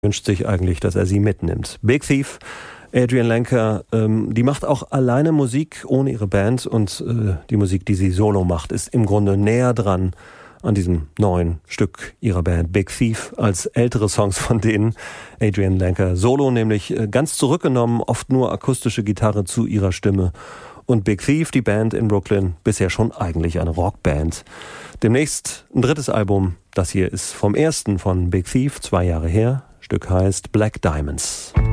wünscht sich eigentlich, dass er sie mitnimmt. Big Thief, Adrienne Lenker, die macht auch alleine Musik ohne ihre Band und die Musik, die sie solo macht, ist im Grunde näher dran an diesem neuen Stück ihrer Band Big Thief als ältere Songs von denen. Adrienne Lenker solo nämlich ganz zurückgenommen, oft nur akustische Gitarre zu ihrer Stimme. Und Big Thief, die Band in Brooklyn, bisher schon eigentlich eine Rockband. Demnächst ein drittes Album. Das hier ist vom ersten von Big Thief, 2 Jahre her. Stück heißt Black Diamonds.